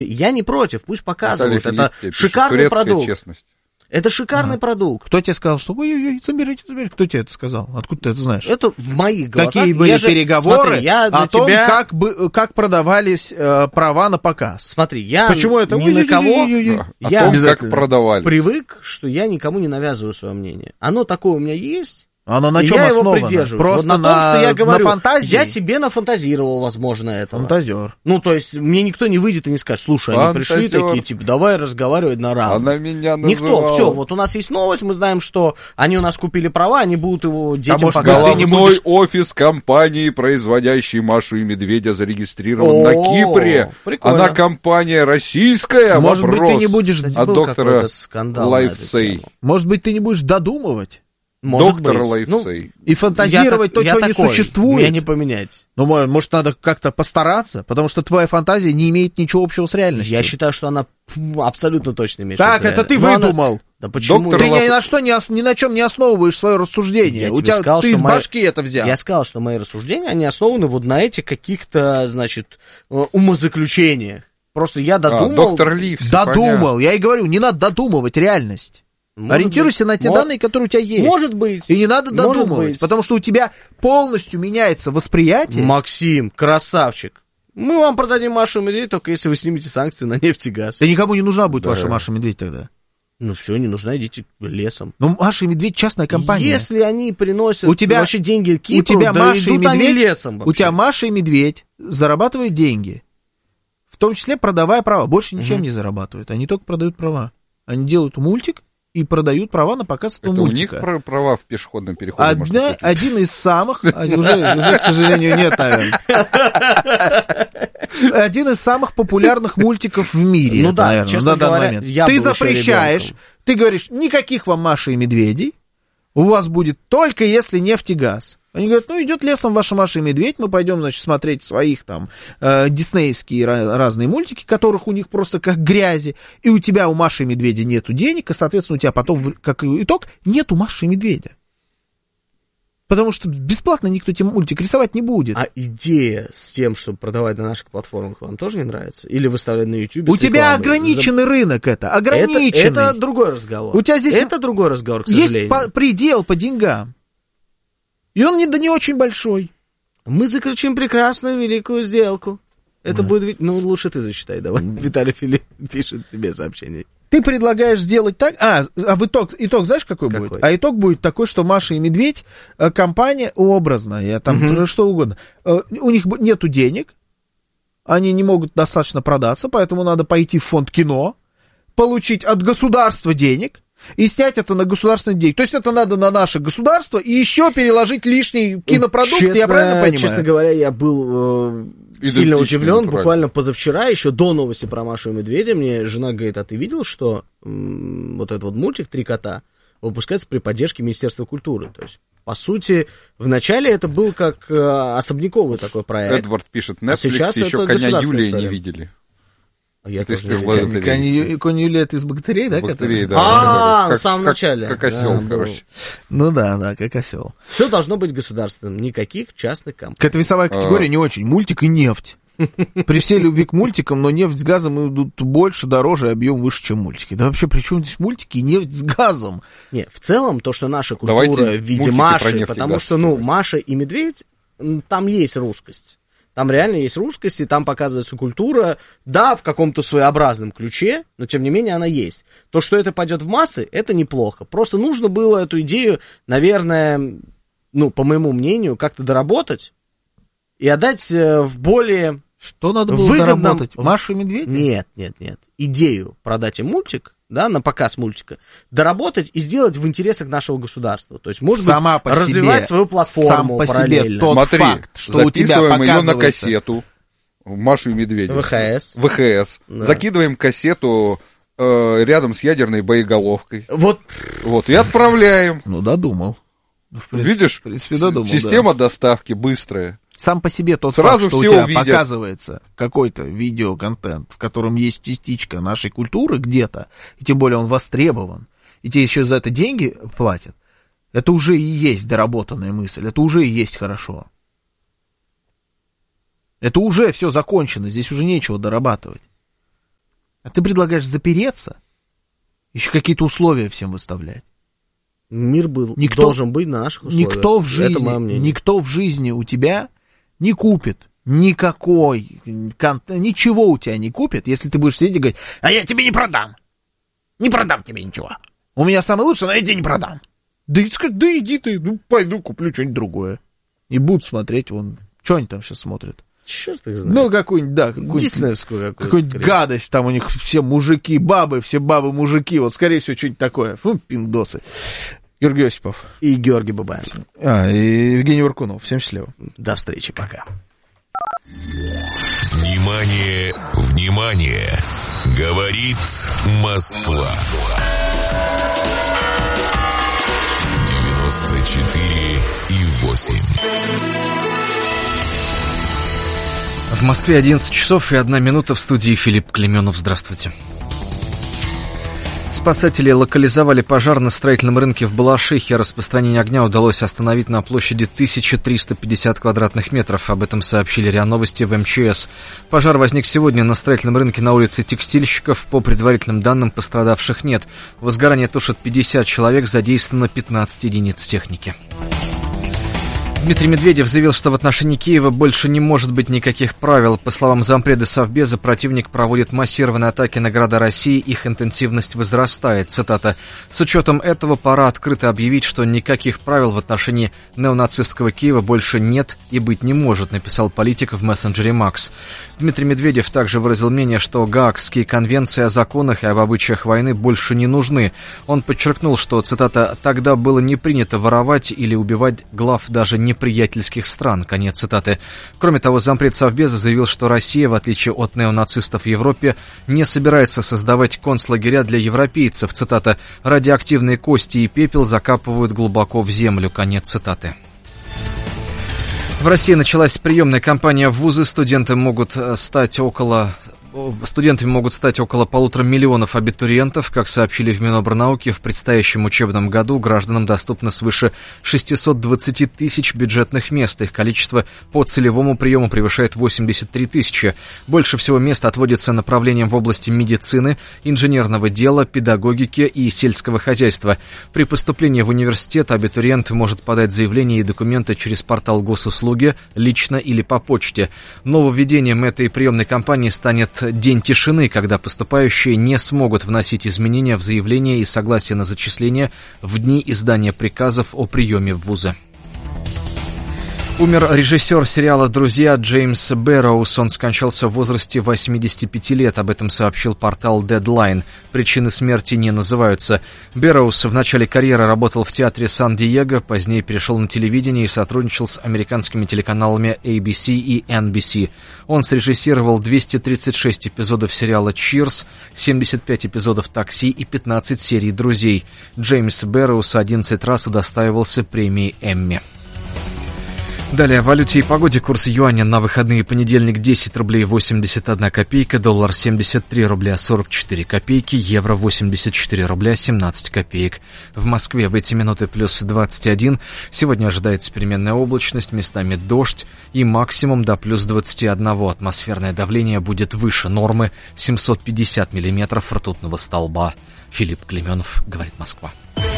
Я не против, пусть показывают. Виталий Это Филипп шикарный продукт. Честность. Это шикарный продукт. Кто тебе сказал, что ой-ой-ой, заберите. Кто тебе это сказал? Откуда ты это знаешь? Это в моих глазах. Какие были переговоры смотри, о том, как продавались права на показ? Смотри, я Почему это? ни на кого... О том, как продавались. Привык, что я никому не навязываю свое мнение. Оно такое у меня есть. Оно на и чем я основано? его придерживаюсь. Просто вот на том, что я говорю, на фантазии? Я себе нафантазировал, возможно, этого. Фантазер. Ну, то есть, мне никто не выйдет и не скажет, слушай, они пришли такие, типа, давай разговаривать на равных. Она меня называла. Никто, все, вот у нас есть новость, мы знаем, что они у нас купили права, они будут его детям показывать. Головной офис компании, производящей Машу и Медведя, зарегистрирован на Кипре. Прикольно. Она компания российская, может быть, ты не будешь... От доктора Лайфсей. Может быть, ты не будешь додумывать? Доктор Лайфсей. И фантазировать то, чего не существует. Меня не поменять. Ну, может, надо как-то постараться, потому что твоя фантазия не имеет ничего общего с реальностью. Я считаю, что она абсолютно точно имеет. Так, это ты выдумал. Да почему? Ты ни на чем не основываешь свое рассуждение. Ты из башки это взял. Я сказал, что мои рассуждения, они основаны вот на этих каких-то, значит, умозаключениях. Просто я додумал. Доктор Ливси, додумал. Понятно. Я и говорю, не надо додумывать реальность. Ориентируйся на те данные, которые у тебя есть. Может быть. И не надо додумывать, потому что у тебя полностью меняется восприятие. Максим, красавчик. Мы вам продадим Машу и Медведь, только если вы снимете санкции на нефть и газ. Да никому не нужна будет ваша Маша и Медведь тогда. Ну все, не нужна, идите лесом. Ну, Маша и Медведь частная компания. Если они приносят у тебя, вообще деньги Кипру, у тебя да Маша идут и Медведь, они лесом вообще. У тебя Маша и Медведь зарабатывают деньги. В том числе продавая права. Больше ничем не зарабатывают. Они только продают права. Они делают мультик и продают права на показ этого мультика. У них права в пешеходном переходе. Один из самых, уже, к сожалению, нет, наверное. Один из самых популярных мультиков в мире, ну, да, наверное, честно на данный говоря, момент. я Ты был запрещаешь, ты говоришь, никаких вам Маши и Медведей, у вас будет только если нефть и газ. Они говорят, ну, идет лесом ваша Маша и Медведь, мы пойдем, значит, смотреть своих там диснеевские разные мультики, которых у них просто как грязи, и у тебя, у Маши и Медведя нету денег, и, соответственно, у тебя потом, как итог, нету Маши и Медведя. Потому что бесплатно никто тебе мультик рисовать не будет. А идея с тем, чтобы продавать на наших платформах, вам тоже не нравится? Или выставлять на YouTube? У тебя ограниченный рынок ограниченный. Это другой разговор. У тебя здесь это другой разговор, к сожалению. Есть предел по деньгам. И он не очень большой. Мы заключим прекрасную великую сделку. Это будет... Ну, лучше ты зачитай, давай. Виталий Филипп пишет тебе сообщение. Ты предлагаешь сделать так... итог знаешь, какой будет? А итог будет такой, что Маша и Медведь, компания образная, там что угодно. У них нету денег, они не могут достаточно продаться, поэтому надо пойти в фонд кино, получить от государства денег, и снять это на государственные деньги. То есть это надо на наше государство и еще переложить лишний кинопродукт, я правильно понимаю? Честно говоря, я был сильно удивлен. Буквально позавчера, еще до новости про Машу и Медведя, мне жена говорит, а ты видел, что вот этот вот мультик «Три кота» выпускается при поддержке Министерства культуры? То есть, по сути, вначале это был как особняковый такой проект. Эдвард пишет, Netflix еще «Коня Юлии» не видели. Я Конь Юлия, это из богатырей, да? Богатырей, да. В самом начале. Как осел, короче. Ну да, как осел. Все должно быть государственным, никаких частных компаний. Какая-то весовая категория не очень. Мультик и нефть. При всей любви к мультикам, но нефть с газом идут больше, дороже, объем выше, чем мультики. Да вообще, при чем здесь мультики и нефть с газом? Не, в целом, то, что наша культура в виде Маши, потому что, Маша и Медведь, там есть русскость. Там реально есть русскость, и там показывается культура, да, в каком-то своеобразном ключе, но тем не менее она есть. То, что это пойдет в массы, это неплохо. Просто нужно было эту идею, наверное, по моему мнению, как-то доработать и отдать в более... Что надо было доработать? Машу и Медведя? Нет. Идею продать им мультик, да, на показ мультика, доработать и сделать в интересах нашего государства. То есть, может быть, развивать свою платформу параллельно. Смотри, факт, что записываем ее на кассету, Машу и Медведя. ВХС. Да. Закидываем кассету рядом с ядерной боеголовкой. Вот, и отправляем. Додумал. Видишь, в принципе, додумал, система доставки быстрая. Сам по себе тот факт, что у тебя показывается какой-то видеоконтент, в котором есть частичка нашей культуры где-то, и тем более он востребован, и тебе еще за это деньги платят, это уже и есть доработанная мысль, это уже и есть хорошо. Это уже все закончено, здесь уже нечего дорабатывать. А ты предлагаешь запереться, еще какие-то условия всем выставлять. Мир должен быть на наших условиях. Никто в жизни у тебя не купит ничего у тебя не купит, если ты будешь сидеть и говорить, а я тебе не продам. Не продам тебе ничего. У меня самое лучшее, но я тебе не продам. Да иди ты, пойду куплю что-нибудь другое. И будут смотреть, что они там сейчас смотрят. Черт их знает. Какую-нибудь гадость, там у них все мужики, все бабы, мужики, скорее всего, что-нибудь такое. Пиндосы. Георгий Осипов. И Георгий Бабаян. И Евгений Варкунов. Всем счастливо. До встречи, пока. Внимание, внимание! Говорит Москва. 94,8. В Москве 11 часов и 1 минута, в студии Филипп Клеменов. Здравствуйте. Спасатели локализовали пожар на строительном рынке в Балашихе. Распространение огня удалось остановить на площади 1350 квадратных метров. Об этом сообщили РИА Новости в МЧС. Пожар возник сегодня на строительном рынке на улице Текстильщиков. По предварительным данным, пострадавших нет. Возгорание тушат 50 человек, задействовано 15 единиц техники. Дмитрий Медведев заявил, что в отношении Киева больше не может быть никаких правил. По словам зампреда Совбеза, противник проводит массированные атаки на города России, их интенсивность возрастает. Цитата. «С учетом этого пора открыто объявить, что никаких правил в отношении неонацистского Киева больше нет и быть не может», написал политик в мессенджере Макс. Дмитрий Медведев также выразил мнение, что Гаагские конвенции о законах и об обычаях войны больше не нужны. Он подчеркнул, что, цитата, «тогда было не принято воровать или убивать глав даже неприятельских стран», конец цитаты. Кроме того, зампред Совбеза заявил, что Россия, в отличие от неонацистов в Европе, не собирается создавать концлагеря для европейцев. Цитата, «радиоактивные кости и пепел закапывают глубоко в землю», конец цитаты. В России началась приемная кампания в вузы. Студентами могут стать около 1,5 миллиона абитуриентов. Как сообщили в Минобрнауке, в предстоящем учебном году гражданам доступно свыше 620 тысяч бюджетных мест. Их количество по целевому приему превышает 83 тысячи. Больше всего мест отводится направлениям в области медицины, инженерного дела, педагогики и сельского хозяйства. При поступлении в университет абитуриент может подать заявление и документы через портал госуслуги, лично или по почте. Нововведением этой приемной кампании станет день тишины, когда поступающие не смогут вносить изменения в заявление и согласие на зачисление в дни издания приказов о приеме в вузы. Умер режиссер сериала «Друзья» Джеймс Бэрроуз. Он скончался в возрасте 85 лет. Об этом сообщил портал Deadline. Причины смерти не называются. Бэрроуз в начале карьеры работал в театре Сан-Диего, позднее перешел на телевидение и сотрудничал с американскими телеканалами ABC и NBC. Он срежиссировал 236 эпизодов сериала «Cheers», 75 эпизодов «Такси» и 15 серий «Друзей». Джеймс Бэрроуз 11 раз удостаивался премии «Эмми». Далее о валюте и погоде. Курс юаня на выходные: понедельник 10 рублей 81 копейка, доллар 73 рубля 44 копейки, евро 84 рубля 17 копеек. В Москве в эти минуты плюс 21. Сегодня ожидается переменная облачность, местами дождь и максимум до плюс 21. Атмосферное давление будет выше нормы 750 миллиметров ртутного столба. Филипп Клеменов, говорит Москва.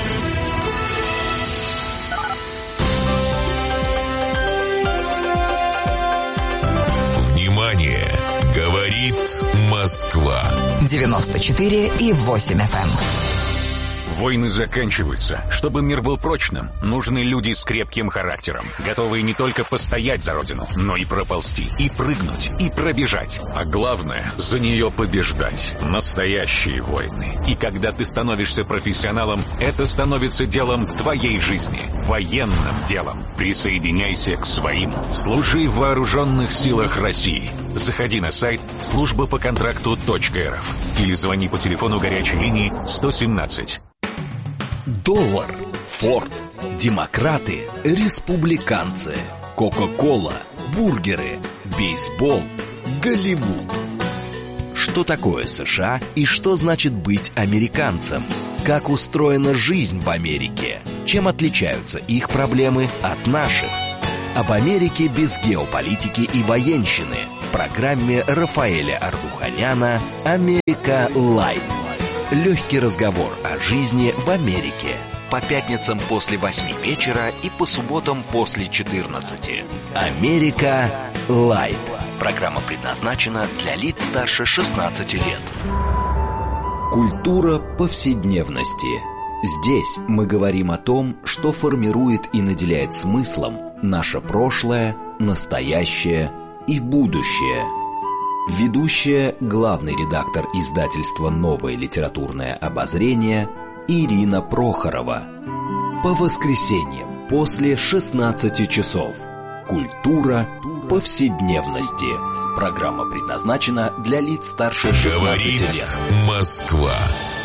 Внимание! Говорит Москва. 94,8 FM. Войны заканчиваются. Чтобы мир был прочным, нужны люди с крепким характером, готовые не только постоять за родину, но и проползти, и прыгнуть, и пробежать. А главное, за нее побеждать. Настоящие войны. И когда ты становишься профессионалом, это становится делом твоей жизни. Военным делом. Присоединяйся к своим. Служи в вооруженных силах России. Заходи на сайт службапоконтракту.рф или звони по телефону горячей линии 117. Доллар, Форд, демократы, республиканцы, Кока-кола, бургеры, бейсбол, Голливуд. Что такое США и что значит быть американцем? Как устроена жизнь в Америке? Чем отличаются их проблемы от наших? Об Америке без геополитики и военщины. программе Рафаэля Ардуханяна «Америка Лайт». Легкий разговор о жизни в Америке. По пятницам после 8 вечера и по субботам после 14. «Америка Лайт». Программа предназначена для лиц старше 16 лет. Культура повседневности. Здесь мы говорим о том, что формирует и наделяет смыслом наше прошлое, настоящее и будущее. Ведущая, главный редактор издательства «Новое литературное обозрение» Ирина Прохорова. По воскресеньям после 16 часов. Культура повседневности. Программа предназначена для лиц старше 16 лет. Говорит Москва.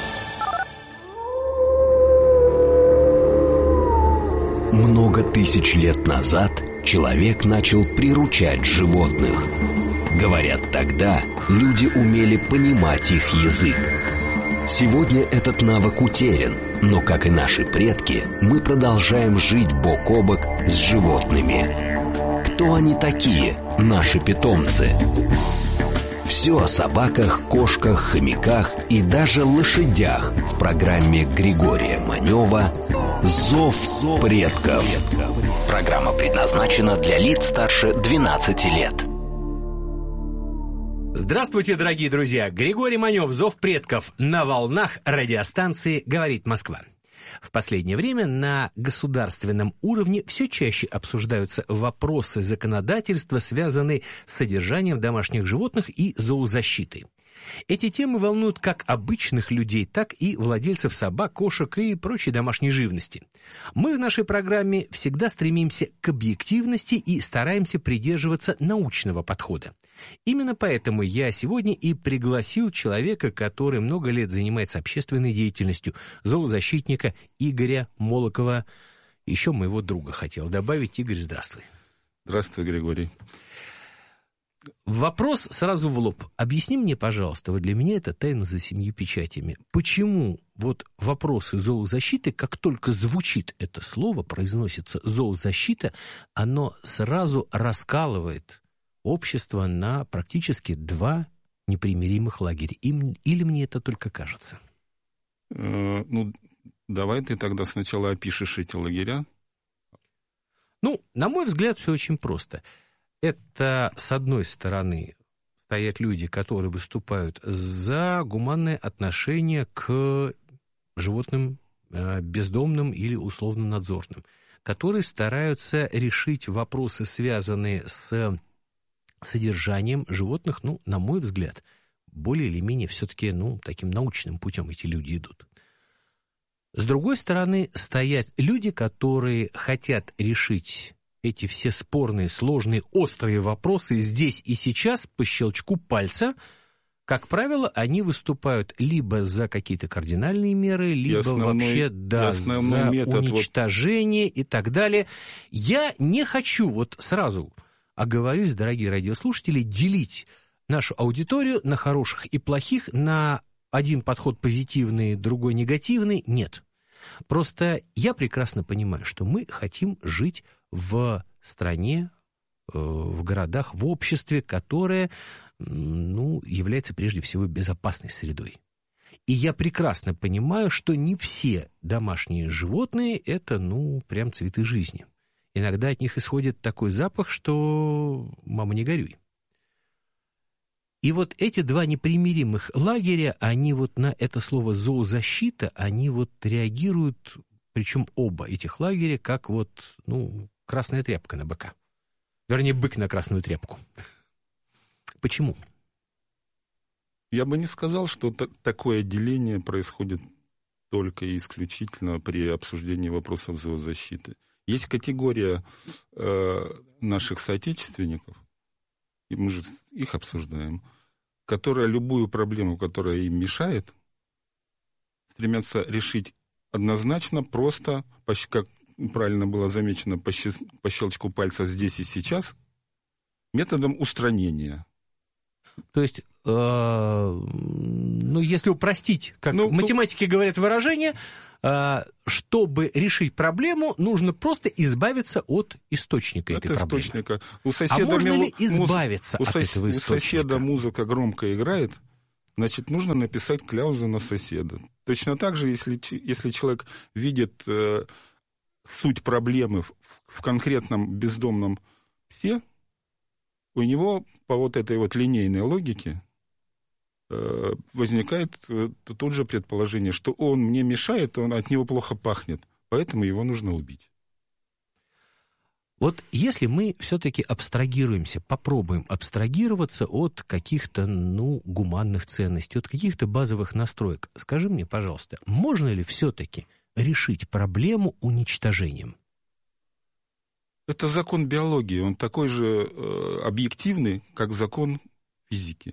Много тысяч лет назад человек начал приручать животных. Говорят, тогда люди умели понимать их язык. Сегодня этот навык утерян, но, как и наши предки, мы продолжаем жить бок о бок с животными. Кто они такие, наши питомцы? Все о собаках, кошках, хомяках и даже лошадях в программе Григория Манева «Зов предков». Программа предназначена для лиц старше 12 лет. Здравствуйте, дорогие друзья! Григорий Манев, «Зов предков» на волнах радиостанции «Говорит Москва». В последнее время на государственном уровне все чаще обсуждаются вопросы законодательства, связанные с содержанием домашних животных и зоозащитой. Эти темы волнуют как обычных людей, так и владельцев собак, кошек и прочей домашней живности. Мы в нашей программе всегда стремимся к объективности и стараемся придерживаться научного подхода. Именно поэтому я сегодня и пригласил человека, который много лет занимается общественной деятельностью, зоозащитника Игоря Молокова. Еще моего друга хотел добавить. Игорь, здравствуй. Здравствуй, Григорий. Вопрос сразу в лоб. Объясни мне, пожалуйста, вот для меня это тайна за 7 печатями. Почему вот вопросы зоозащиты, как только звучит это слово, произносится зоозащита, оно сразу раскалывает общество на практически 2 непримиримых лагеря? Или мне это только кажется? Давай ты тогда сначала опишешь эти лагеря. На мой взгляд, все очень просто. Это, с одной стороны, стоят люди, которые выступают за гуманное отношение к животным бездомным или условно-надзорным, которые стараются решить вопросы, связанные с содержанием животных, на мой взгляд, более или менее все-таки, таким научным путем эти люди идут. С другой стороны, стоят люди, которые хотят решить эти все спорные, сложные, острые вопросы здесь и сейчас по щелчку пальца. Как правило, они выступают либо за какие-то кардинальные меры, либо за уничтожение и так далее. Я не хочу, сразу оговорюсь, дорогие радиослушатели, делить нашу аудиторию на хороших и плохих, на один подход позитивный, другой негативный. Нет. Просто я прекрасно понимаю, что мы хотим жить в стране, в городах, в обществе, которое, является прежде всего безопасной средой. И я прекрасно понимаю, что не все домашние животные – это, прям цветы жизни. Иногда от них исходит такой запах, что мама не горюй. И вот эти 2 непримиримых лагеря, они на это слово «зоозащита», они реагируют, причем оба этих лагеря, как красная тряпка на быка. Вернее, бык на красную тряпку. Почему? Я бы не сказал, что такое деление происходит только и исключительно при обсуждении вопросов зоозащиты. Есть категория наших соотечественников, и мы же их обсуждаем, которая любую проблему, которая им мешает, стремятся решить однозначно, просто, как правильно было замечено, по щелчку пальца здесь и сейчас, методом устранения. То есть, если упростить, как математики говорят выражение, чтобы решить проблему, нужно просто избавиться от источника этой проблемы. Источника. У соседа можно ли избавиться от этого источника? У соседа музыка громко играет, значит, нужно написать кляузу на соседа. Точно так же, если человек видит суть проблемы в конкретном бездомном псе, у него по вот этой вот линейной логике возникает тут же предположение, что он мне мешает, он от него плохо пахнет, поэтому его нужно убить. Вот если мы все-таки абстрагируемся, попробуем абстрагироваться от каких-то, гуманных ценностей, от каких-то базовых настроек, скажи мне, пожалуйста, можно ли все-таки решить проблему уничтожением? Это закон биологии, он такой же объективный, как закон физики.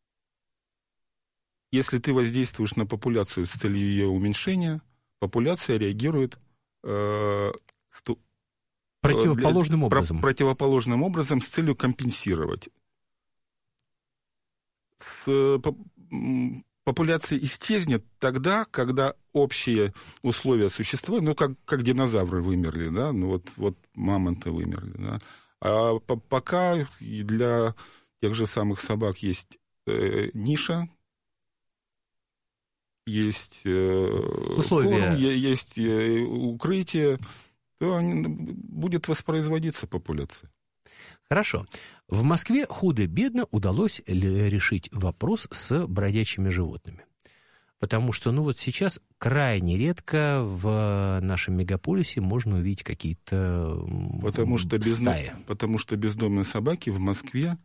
Если ты воздействуешь на популяцию с целью ее уменьшения, популяция реагирует противоположным образом с целью компенсировать. Популяция исчезнет тогда, когда общие условия существуют, как динозавры вымерли, да, вот мамонты вымерли, да. А пока для тех же самых собак есть ниша, есть условия, корм, есть укрытие, то будет воспроизводиться популяция. Хорошо. В Москве худо-бедно удалось решить вопрос с бродячими животными. Потому что, сейчас крайне редко в нашем мегаполисе можно увидеть какие-то стаи. Потому что бездомные собаки в Москве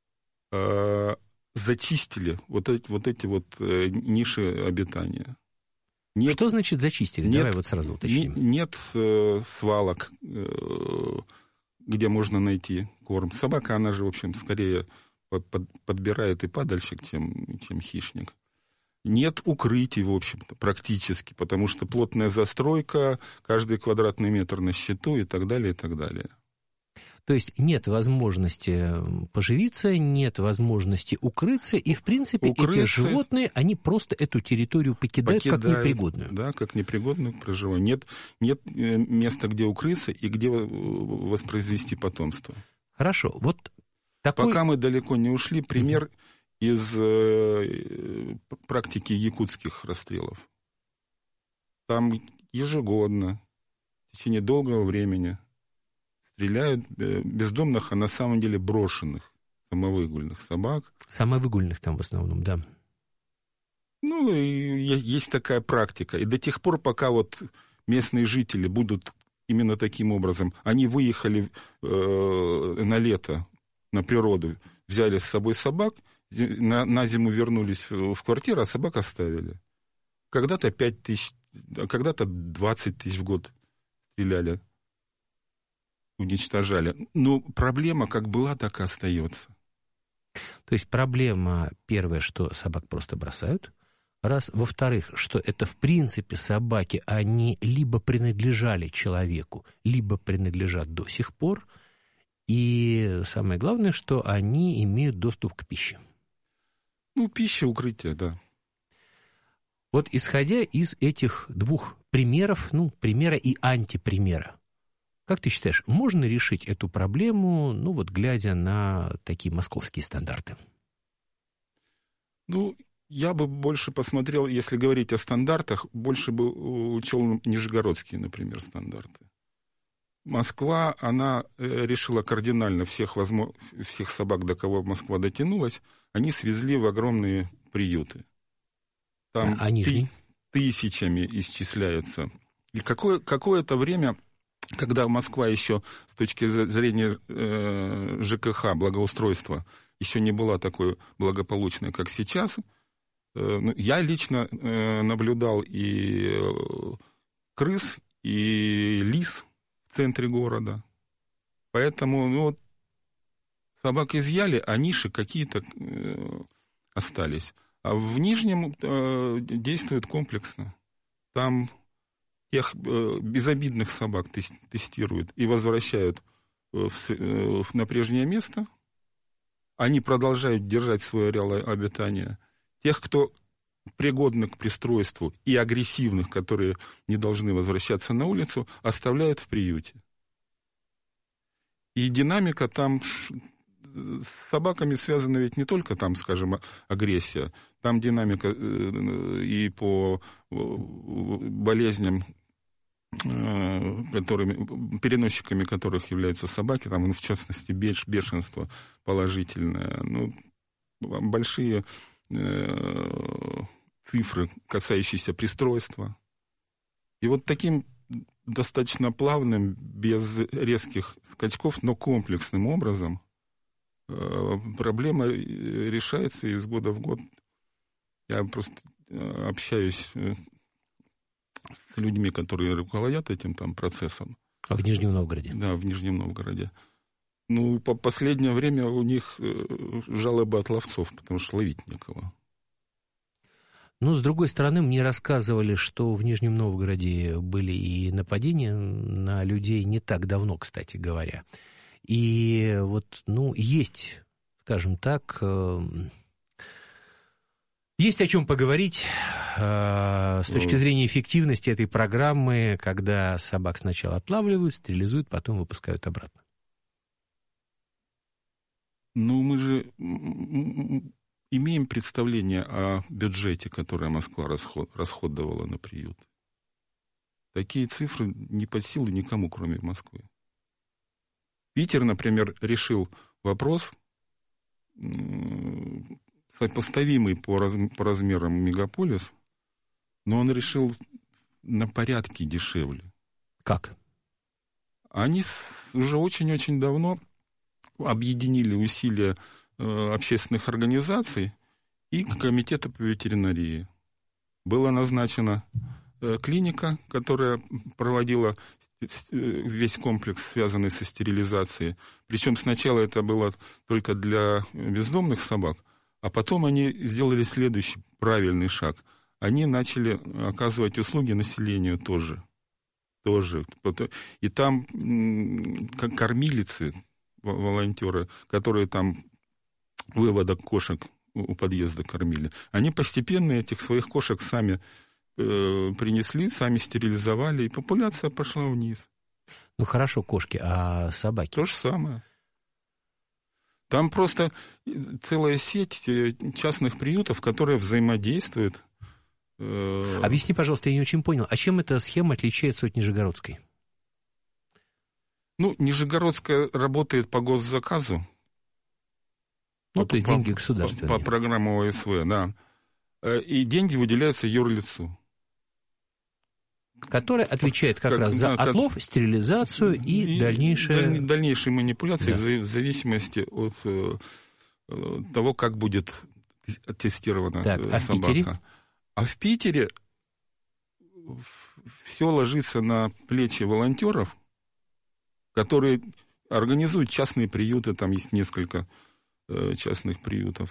зачистили вот эти ниши обитания. Что значит зачистили? Давай сразу уточним. Нет свалок, где можно найти корм. Собака, она же, в общем, скорее подбирает и падальщик, чем хищник. Нет укрытий, в общем-то, практически, потому что плотная застройка, каждый квадратный метр на счету и так далее, и так далее. То есть нет возможности поживиться, нет возможности укрыться, и, в принципе, эти животные, они просто эту территорию покидают как непригодную. Да, как непригодную к проживанию. Нет места, где укрыться и где воспроизвести потомство. Хорошо. Пока мы далеко не ушли, пример из практики якутских расстрелов. Там ежегодно, в течение долгого времени, стреляют бездомных, а на самом деле брошенных самовыгульных собак. Самовыгульных там в основном, да. И есть такая практика. И до тех пор, пока местные жители будут именно таким образом, они выехали на лето, на природу, взяли с собой собак, на зиму вернулись в квартиру, а собак оставили. Когда-то 5 тысяч, когда-то 20 тысяч в год стреляли, уничтожали. Но проблема как была, так и остается. То есть проблема первая, что собак просто бросают. Раз. Во-вторых, что это в принципе собаки, они либо принадлежали человеку, либо принадлежат до сих пор. И самое главное, что они имеют доступ к пище. Пища, укрытие, да. Исходя из этих двух примеров, примера и антипримера, как ты считаешь, можно решить эту проблему, глядя на такие московские стандарты? Я бы больше посмотрел, если говорить о стандартах, больше бы учел нижегородские, например, стандарты. Москва, она решила кардинально всех собак, до кого Москва дотянулась, они свезли в огромные приюты. Там тысячами исчисляется. И какое-то время, когда Москва еще с точки зрения ЖКХ, благоустройства, еще не была такой благополучной, как сейчас, я лично наблюдал и крыс, и лис в центре города. Поэтому собак изъяли, а ниши какие-то остались. А в Нижнем действует комплексно. Там тех безобидных собак тестируют и возвращают на прежнее место. Они продолжают держать свой ареал обитания. Тех, кто пригодных к пристройству, и агрессивных, которые не должны возвращаться на улицу, оставляют в приюте. И динамика там с собаками связана ведь не только там, скажем, агрессия, там динамика и по болезням, переносчиками которых являются собаки, там, в частности, бешенство положительное, ну, большие цифры, касающиеся пристройства. И вот таким достаточно плавным, без резких скачков, но комплексным образом проблема решается из года в год. Я просто общаюсь с людьми, которые руководят этим там процессом. А в Нижнем Новгороде? Да, в Нижнем Новгороде. Ну, по последнее время у них жалобы от ловцов, потому что ловить некого. Ну, с другой стороны, мне рассказывали, что в Нижнем Новгороде были и нападения на людей не так давно, кстати говоря. И вот, ну, есть, скажем так, есть о чем поговорить с точки зрения эффективности этой программы, когда собак сначала отлавливают, стерилизуют, потом выпускают обратно. Ну, мы же имеем представление о бюджете, который Москва расходовала на приют. Такие цифры не под силу никому, кроме Москвы. Питер, например, решил вопрос, сопоставимый по размерам мегаполис, но он решил на порядке дешевле. Как? Они уже очень-очень давно объединили усилия общественных организаций и комитета по ветеринарии. Была назначена клиника, которая проводила весь комплекс, связанный со стерилизацией. Причем сначала это было только для бездомных собак, а потом они сделали следующий правильный шаг. Они начали оказывать услуги населению тоже. И там как кормилицы, волонтеры, которые там выводок кошек у подъезда кормили, они постепенно этих своих кошек сами принесли, сами стерилизовали, и популяция пошла вниз. Ну хорошо, кошки, а собаки? То же самое. Там просто целая сеть частных приютов, которые взаимодействуют. Объясни, пожалуйста, я не очень понял, а чем эта схема отличается от Нижегородской? Ну, Нижегородская работает по госзаказу. Ну, то есть деньги государственные. По программе ОСВ, да. И деньги выделяются юрлицу. Которая отвечает как раз за отлов, стерилизацию и дальнейшие манипуляции, да, в зависимости от того, как будет тестирована собака. В Питере? А в Питере все ложится на плечи волонтеров, которые организуют частные приюты, там есть несколько частных приютов,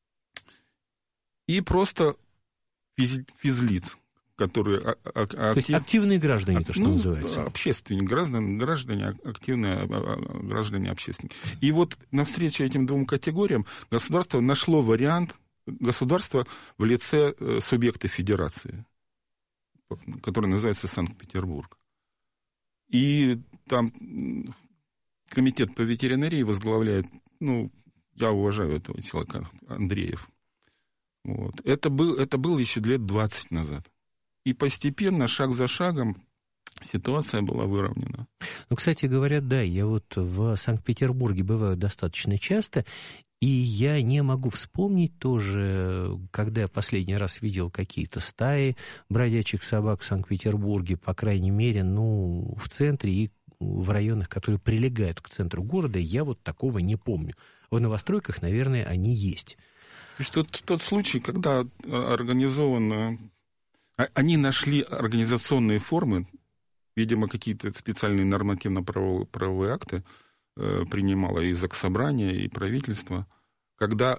и просто физлиц, которые... То есть активные граждане, то, что называется. Общественники, граждане активные, граждане общественники. И вот навстречу этим двум категориям государство нашло вариант, государство в лице субъекта федерации, который называется Санкт-Петербург. И там комитет по ветеринарии возглавляет, ну, я уважаю этого человека, Андреев. Вот. Это было еще лет 20 назад. И постепенно, шаг за шагом, ситуация была выровнена. Ну, кстати говоря, да, я вот в Санкт-Петербурге бываю достаточно часто, и я не могу вспомнить тоже, когда я последний раз видел какие-то стаи бродячих собак в Санкт-Петербурге, по крайней мере, ну, в центре и в районах, которые прилегают к центру города, я вот такого не помню. В новостройках, наверное, они есть. То есть тот случай, когда организованно... Они нашли организационные формы, видимо, какие-то специальные нормативно-правовые акты принимало и Заксобрание, и правительство, когда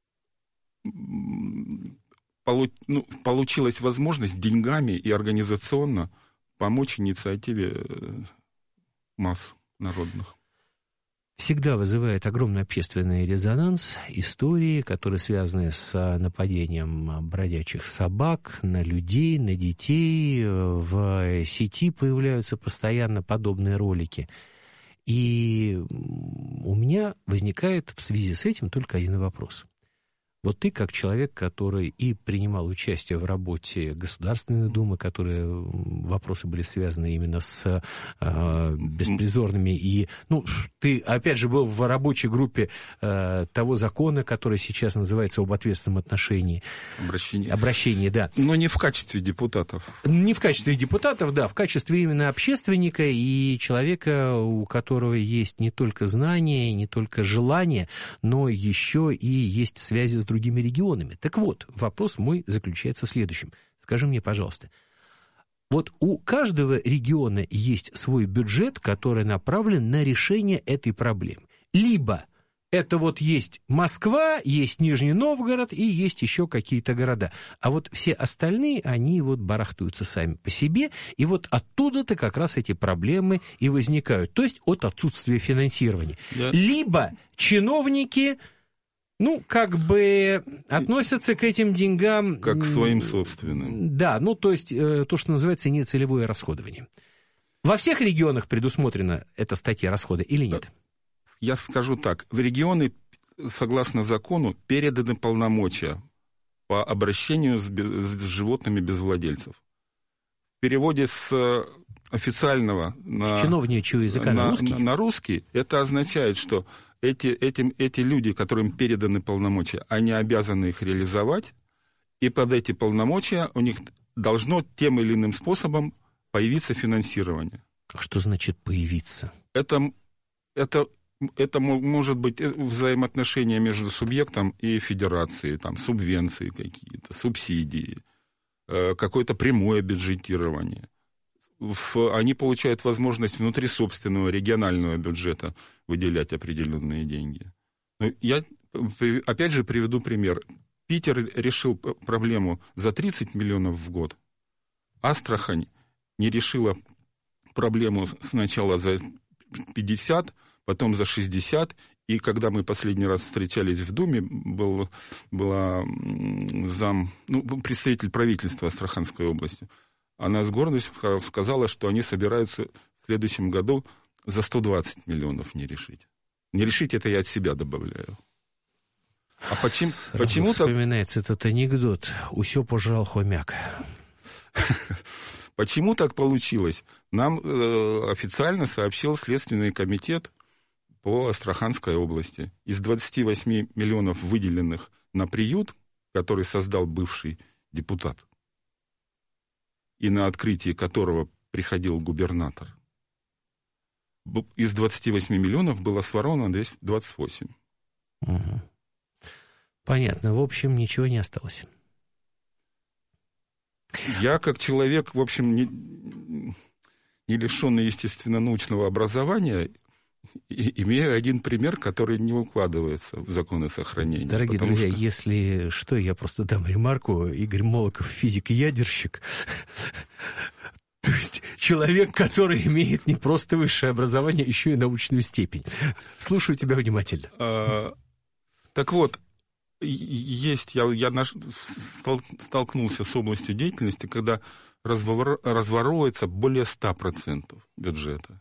получилась возможность деньгами и организационно помочь инициативе масс народных. всегда вызывает огромный общественный резонанс истории, которые связаны с нападением бродячих собак на людей, на детей. В сети появляются постоянно подобные ролики. И у меня возникает в связи с этим только один вопрос. Вот ты, как человек, который и принимал участие в работе Государственной Думы, которые вопросы были связаны именно с беспризорными, и, ты, опять же, был в рабочей группе того закона, который сейчас называется об ответственном отношении. Обращение, да. Но не в качестве депутатов. Не в качестве депутатов, да, в качестве именно общественника и человека, у которого есть не только знания, не только желания, но еще и есть связи с другими регионами. Так вот, вопрос мой заключается в следующем. Скажи мне, пожалуйста, вот у каждого региона есть свой бюджет, который направлен на решение этой проблемы. Либо это вот есть Москва, есть Нижний Новгород и есть еще какие-то города. А вот все остальные, они вот барахтаются сами по себе, и вот оттуда-то как раз эти проблемы и возникают. То есть от отсутствия финансирования. Либо чиновники... относятся к этим деньгам... Как к своим собственным. Да, то есть то, что называется нецелевое расходование. Во всех регионах предусмотрена эта статья расхода или нет? Я скажу так. В регионы, согласно закону, переданы полномочия по обращению с животными без владельцев. В переводе с официального на русский, это означает, что эти люди, которым переданы полномочия, они обязаны их реализовать, и под эти полномочия у них должно тем или иным способом появиться финансирование. А что значит появиться? Это может быть взаимоотношения между субъектом и федерацией, там, субвенции какие-то, субсидии, какое-то прямое бюджетирование. Они получают возможность внутри собственного регионального бюджета выделять определенные деньги. Я, опять же, приведу пример. Питер решил проблему за 30 миллионов в год. Астрахань не решила проблему сначала за 50, потом за 60. И когда мы последний раз встречались в Думе, была представитель правительства Астраханской области. Она с гордостью сказала, что они собираются в следующем году за 120 миллионов не решить. Не решить — это я от себя добавляю. А почему так... Вспоминается этот анекдот. Усё пожрал хомяк. Почему так получилось? Нам официально сообщил Следственный комитет по Астраханской области. Из 28 миллионов, выделенных на приют, который создал бывший депутат, и на открытие которого приходил губернатор, из 28 миллионов было своровано 228. Угу. Понятно. В общем, ничего не осталось. Я, как человек, в общем, не лишенный, естественно, научного образования, имею один пример, который не укладывается в законы сохранения. Дорогие друзья, если что, я просто дам ремарку. Игорь Молоков, физик и ядерщик. То есть человек, который имеет не просто высшее образование, еще и научную степень. Слушаю тебя внимательно. Так вот, я столкнулся с областью деятельности, когда разворовывается более 100% бюджета.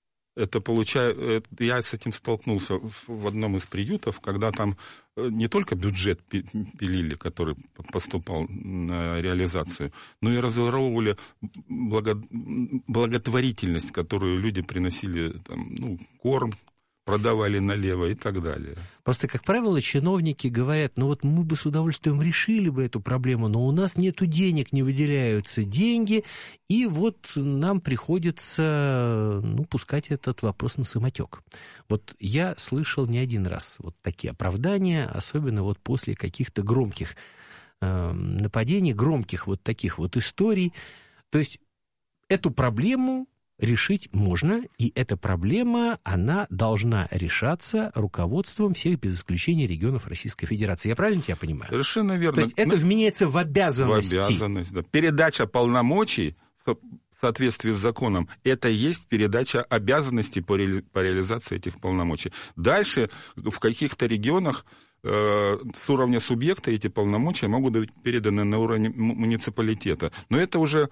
Я с этим столкнулся в одном из приютов, когда там не только бюджет пилили, который поступал на реализацию, но и разворовывали благотворительность, которую люди приносили, корм, продавали налево и так далее. Просто, как правило, чиновники говорят, мы бы с удовольствием решили бы эту проблему, но у нас нету денег, не выделяются деньги, и вот нам приходится, пускать этот вопрос на самотек. Вот я слышал не один раз вот такие оправдания, особенно вот после каких-то громких нападений, громких вот таких вот историй. То есть эту проблему решить можно, и эта проблема, она должна решаться руководством всех, без исключения, регионов Российской Федерации. Я правильно тебя понимаю? Совершенно верно. То есть это вменяется в обязанности. В обязанность, да. Передача полномочий в соответствии с законом, это есть передача обязанностей по реализации этих полномочий. Дальше в каких-то регионах с уровня субъекта эти полномочия могут быть переданы на уровень муниципалитета. Но это уже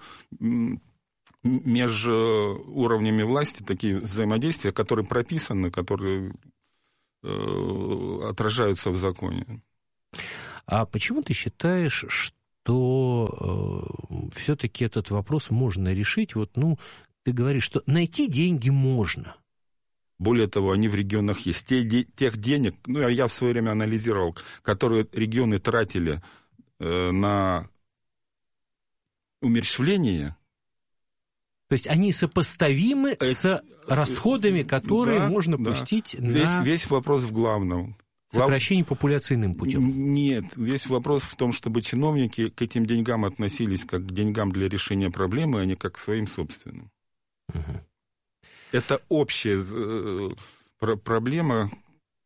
между уровнями власти такие взаимодействия, которые прописаны, которые отражаются в законе. А почему ты считаешь, что все-таки этот вопрос можно решить? Ты говоришь, что найти деньги можно. Более того, они в регионах есть. Тех денег, я в свое время анализировал, которые регионы тратили на умерщвление. То есть они сопоставимы с расходами, которые можно пустить на... Весь вопрос в главном. Сокращение популяционным путем. Нет, весь вопрос в том, чтобы чиновники к этим деньгам относились как к деньгам для решения проблемы, а не как к своим собственным. Угу. Это общая проблема,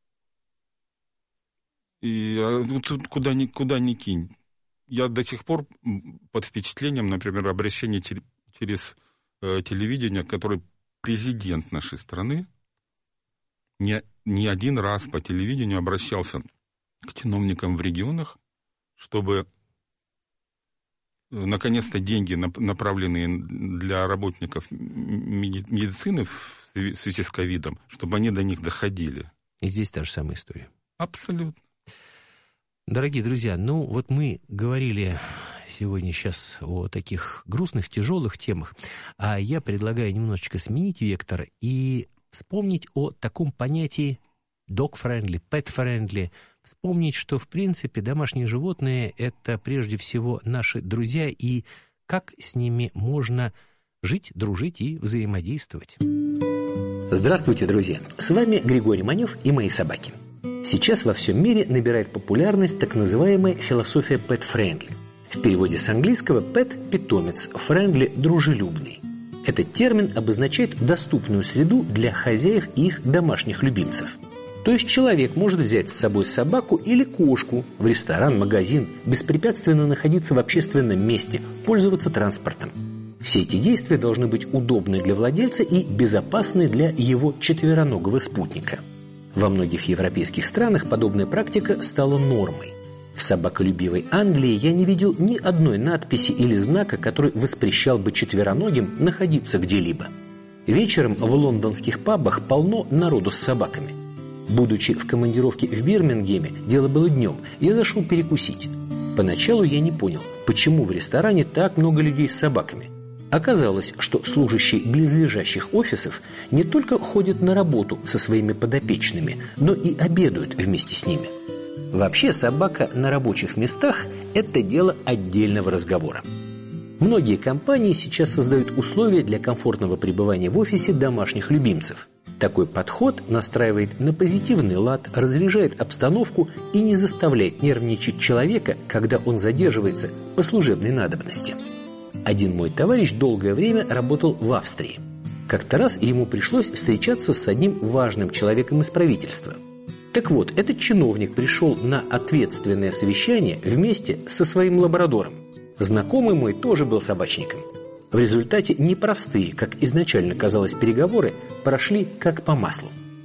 и тут куда ни кинь. Я до сих пор под впечатлением, например, обращения через телевидение, который президент нашей страны не один раз по телевидению обращался к чиновникам в регионах, чтобы наконец-то деньги, направленные для работников медицины в связи с ковидом, чтобы они до них доходили. И здесь та же самая история. Абсолютно. Дорогие друзья, мы говорили сегодня сейчас о таких грустных, тяжелых темах, а я предлагаю немножечко сменить вектор и вспомнить о таком понятии dog-friendly, pet-friendly, вспомнить, что, в принципе, домашние животные – это прежде всего наши друзья, и как с ними можно жить, дружить и взаимодействовать. Здравствуйте, друзья! С вами Григорий Манев и мои собаки. Сейчас во всем мире набирает популярность так называемая философия pet-friendly. В переводе с английского pet – питомец, friendly – дружелюбный. Этот термин обозначает доступную среду для хозяев и их домашних любимцев. То есть человек может взять с собой собаку или кошку в ресторан, магазин, беспрепятственно находиться в общественном месте, пользоваться транспортом. Все эти действия должны быть удобны для владельца и безопасны для его четвероногого спутника. Во многих европейских странах подобная практика стала нормой. В собаколюбивой Англии я не видел ни одной надписи или знака, который воспрещал бы четвероногим находиться где-либо. Вечером в лондонских пабах полно народу с собаками. Будучи в командировке в Бирмингеме, дело было днем, я зашел перекусить. Поначалу я не понял, почему в ресторане так много людей с собаками. Оказалось, что служащие близлежащих офисов не только ходят на работу со своими подопечными, но и обедают вместе с ними. Вообще собака на рабочих местах – это дело отдельного разговора. Многие компании сейчас создают условия для комфортного пребывания в офисе домашних любимцев. Такой подход настраивает на позитивный лад, разряжает обстановку и не заставляет нервничать человека, когда он задерживается по служебной надобности. Один мой товарищ долгое время работал в Австрии. Как-то раз ему пришлось встречаться с одним важным человеком из правительства. Так вот, этот чиновник пришел на ответственное совещание вместе со своим лабрадором. Знакомый мой тоже был собачником. В результате непростые, как изначально казалось, переговоры прошли как по маслу.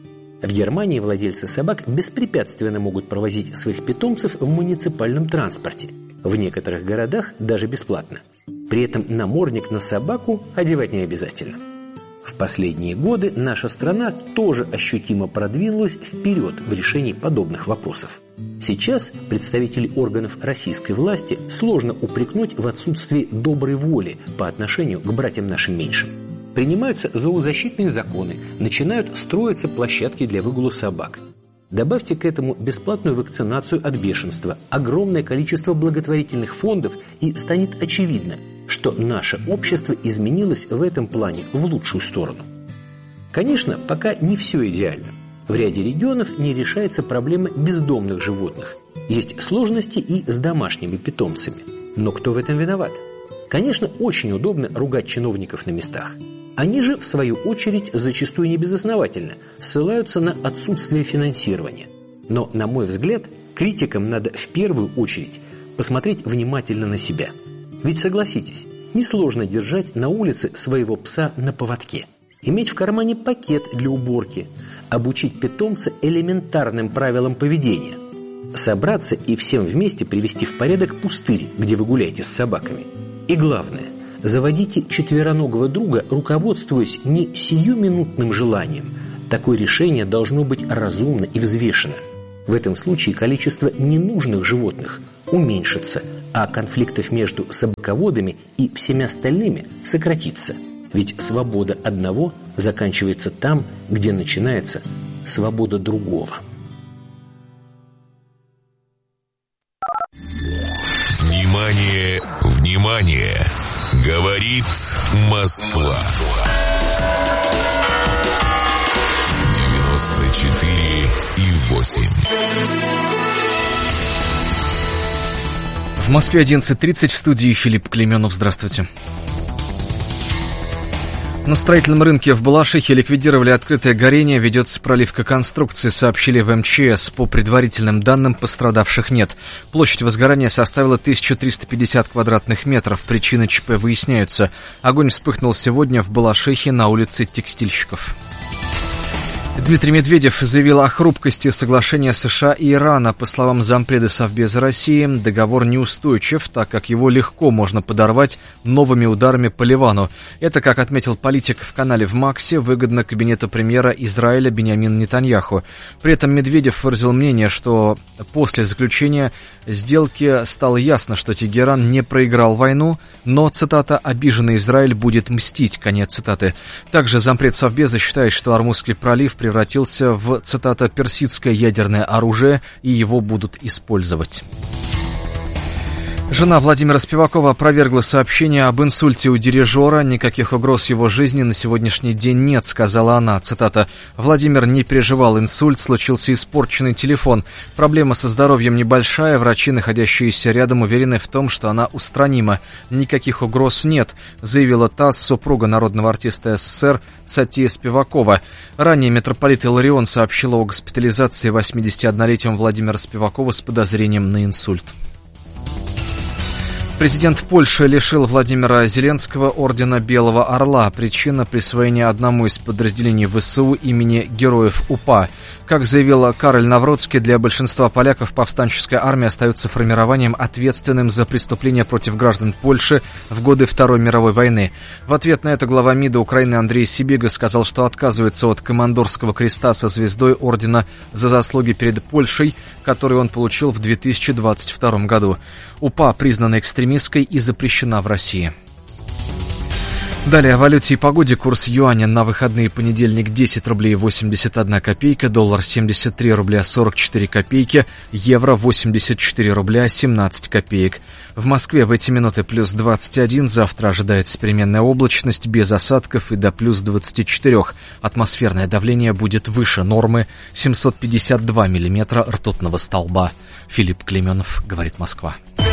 В Германии владельцы собак беспрепятственно могут провозить своих питомцев в муниципальном транспорте. В некоторых городах даже бесплатно. При этом намордник на собаку одевать не обязательно. В последние годы наша страна тоже ощутимо продвинулась вперед в решении подобных вопросов. Сейчас представителей органов российской власти сложно упрекнуть в отсутствии доброй воли по отношению к братьям нашим меньшим. Принимаются зоозащитные законы, начинают строиться площадки для выгула собак. Добавьте к этому бесплатную вакцинацию от бешенства, огромное количество благотворительных фондов, и станет очевидно, что наше общество изменилось в этом плане в лучшую сторону. Конечно, пока не все идеально. В ряде регионов не решается проблема бездомных животных. Есть сложности и с домашними питомцами. Но кто в этом виноват? Конечно, очень удобно ругать чиновников на местах. Они же, в свою очередь, зачастую небезосновательно ссылаются на отсутствие финансирования. Но, на мой взгляд, критикам надо в первую очередь посмотреть внимательно на себя. Ведь согласитесь, несложно держать на улице своего пса на поводке, иметь в кармане пакет для уборки, обучить питомца элементарным правилам поведения, собраться и всем вместе привести в порядок пустырь, где вы гуляете с собаками. И главное, заводите четвероногого друга, руководствуясь не сиюминутным желанием. Такое решение должно быть разумно и взвешено. В этом случае количество ненужных животных уменьшится, а конфликтов между собаководами и всеми остальными сократится. Ведь свобода одного заканчивается там, где начинается свобода другого. Внимание, внимание! Говорит Москва. 94,8. В Москве 11:30, в студии Филипп Клейменов. Здравствуйте. На строительном рынке в Балашихе ликвидировали открытое горение, ведется проливка конструкции, сообщили в МЧС. По предварительным данным, пострадавших нет. Площадь возгорания составила 1350 квадратных метров. Причины ЧП выясняются. Огонь вспыхнул сегодня в Балашихе на улице Текстильщиков. Дмитрий Медведев заявил о хрупкости соглашения США и Ирана. По словам зампреда Совбеза России, договор неустойчив, так как его легко можно подорвать новыми ударами по Ливану. Это, как отметил политик в канале в Максе, выгодно кабинету премьера Израиля Биньямина Нетаньяху. При этом Медведев выразил мнение, что после заключения сделки стало ясно, что Тегеран не проиграл войну, но, цитата, «обиженный Израиль будет мстить», конец цитаты. Также зампред Совбеза считает, что Ормузский пролив превратился в, цитата, «персидское ядерное оружие, и его будут использовать». Жена Владимира Спивакова опровергла сообщение об инсульте у дирижера. Никаких угроз его жизни на сегодняшний день нет, сказала она. Цитата. «Владимир не переживал инсульт, случился испорченный телефон. Проблема со здоровьем небольшая. Врачи, находящиеся рядом, уверены в том, что она устранима. Никаких угроз нет», заявила ТАСС супруга народного артиста СССР Сатия Спивакова. Ранее митрополит Иларион сообщил о госпитализации 81-летнего Владимира Спивакова с подозрением на инсульт. Президент Польши лишил Владимира Зеленского ордена Белого Орла. Причина — присвоения одному из подразделений ВСУ имени Героев УПА. Как заявил Кароль Навроцкий, для большинства поляков повстанческая армия остается формированием, ответственным за преступления против граждан Польши в годы Второй мировой войны. В ответ на это глава МИДа Украины Андрей Сибига сказал, что отказывается от командорского креста со звездой ордена за заслуги перед Польшей, который он получил в 2022 году. УПА признана экстремистской и запрещена в России. Далее о валюте и погоде. Курс юаня на выходные: понедельник 10 рублей 81 копейка, доллар 73 рубля 44 копейки, евро 84 рубля 17 копеек. В Москве в эти минуты плюс 21, завтра ожидается переменная облачность, без осадков и до плюс 24. Атмосферное давление будет выше нормы, 752 миллиметра ртутного столба. Филипп Клейменов, говорит Москва.